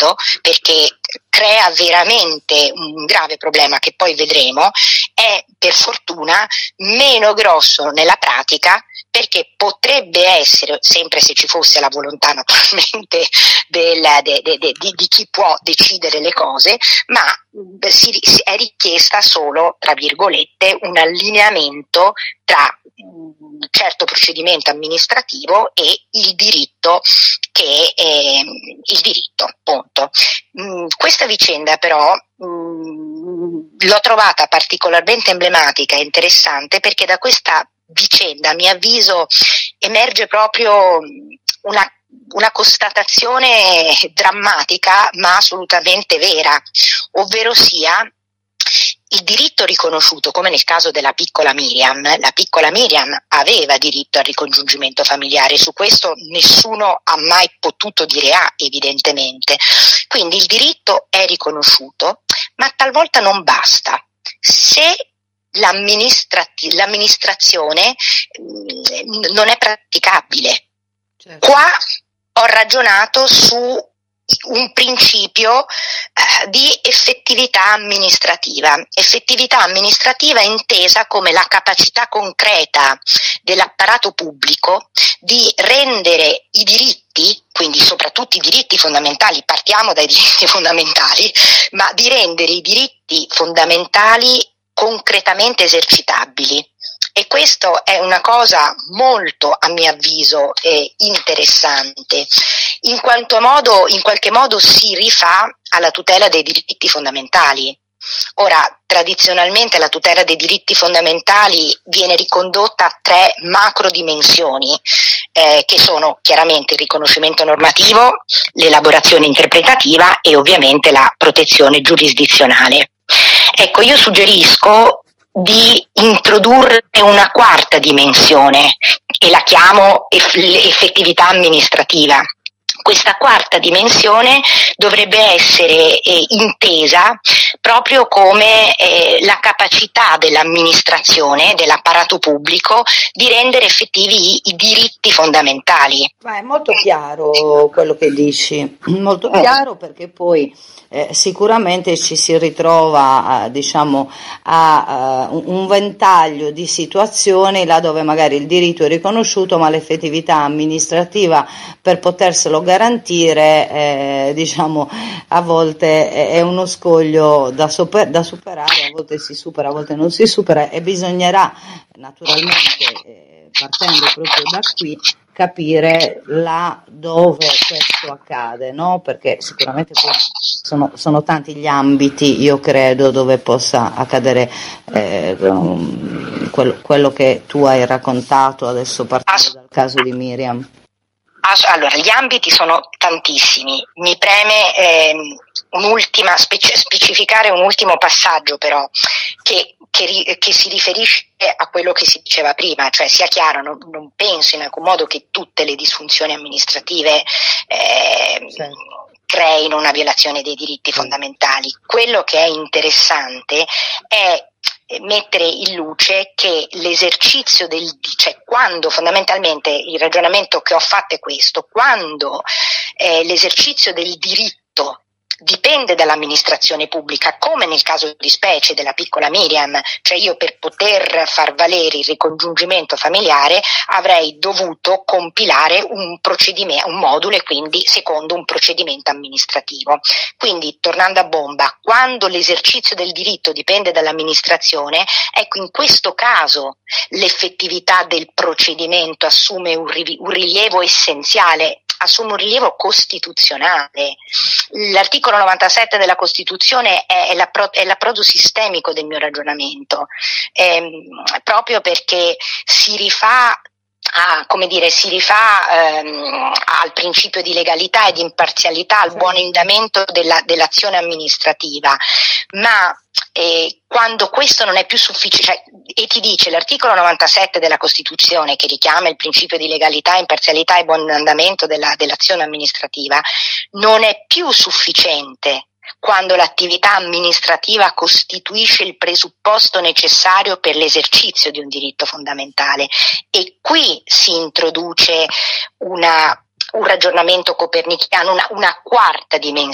diritto, perché crea veramente un grave problema che poi vedremo, è per fortuna meno grosso nella pratica, perché potrebbe essere, sempre se ci fosse la volontà naturalmente di chi può decidere le cose, ma è richiesta solo, tra virgolette, un allineamento tra certo procedimento amministrativo e il diritto, che è il diritto, punto. Questa vicenda però l'ho trovata particolarmente emblematica e interessante, perché da questa vicenda, a mio avviso, emerge proprio una constatazione drammatica ma assolutamente vera, ovvero sia il diritto riconosciuto, come nel caso della piccola Miriam. La piccola Miriam aveva diritto al ricongiungimento familiare, su questo nessuno ha mai potuto dire evidentemente. Quindi il diritto è riconosciuto, ma talvolta non basta. Se l'amministrazione non è praticabile. Certo. Qua ho ragionato su un principio di effettività amministrativa intesa come la capacità concreta dell'apparato pubblico di rendere i diritti, quindi soprattutto i diritti fondamentali, partiamo dai diritti fondamentali, ma di rendere i diritti fondamentali concretamente esercitabili. E questo è una cosa molto, a mio avviso, interessante, in qualche modo si rifà alla tutela dei diritti fondamentali. Ora, tradizionalmente la tutela dei diritti fondamentali viene ricondotta a 3 macro dimensioni, che sono chiaramente il riconoscimento normativo, l'elaborazione interpretativa e ovviamente la protezione giurisdizionale. Ecco, io suggerisco di introdurre una 4ª dimensione e la chiamo effettività amministrativa. Questa 4ª dimensione dovrebbe essere intesa proprio come la capacità dell'amministrazione, dell'apparato pubblico, di rendere effettivi i diritti fondamentali. Ma è molto chiaro quello che dici, molto chiaro, perché poi sicuramente ci si ritrova a un ventaglio di situazioni là dove magari il diritto è riconosciuto ma l'effettività amministrativa per poterselo garantire a volte è uno scoglio da superare, a volte si supera, a volte non si supera, e bisognerà naturalmente, partendo proprio da qui, capire là dove questo accade, no? Perché sicuramente sono tanti gli ambiti, io credo, dove possa accadere quello che tu hai raccontato adesso, partendo dal caso di Miriam. Allora, gli ambiti sono tantissimi. Mi preme specificare un ultimo passaggio, però, che si riferisce a quello che si diceva prima, cioè sia chiaro, non penso in alcun modo che tutte le disfunzioni amministrative creino una violazione dei diritti fondamentali. Quello che è interessante è mettere in luce che l'esercizio cioè quando fondamentalmente il ragionamento che ho fatto è questo: quando l'esercizio del diritto dipende dall'amministrazione pubblica, come nel caso di specie della piccola Miriam, cioè io per poter far valere il ricongiungimento familiare avrei dovuto compilare un procedimento, un modulo, e quindi secondo un procedimento amministrativo. Quindi, tornando a bomba, quando l'esercizio del diritto dipende dall'amministrazione, ecco, in questo caso l'effettività del procedimento assume un rilievo essenziale, assume un rilievo costituzionale. L'articolo 97 della Costituzione è l'approdo sistemico del mio ragionamento, proprio perché si rifà al principio di legalità e di imparzialità, al buon andamento dell'azione amministrativa, ma quando questo non è più sufficiente, e ti dice l'articolo 97 della Costituzione, che richiama il principio di legalità, imparzialità e buon andamento dell'azione amministrativa, non è più sufficiente quando l'attività amministrativa costituisce il presupposto necessario per l'esercizio di un diritto fondamentale. E qui si introduce un ragionamento copernicano, una 4ª dimensione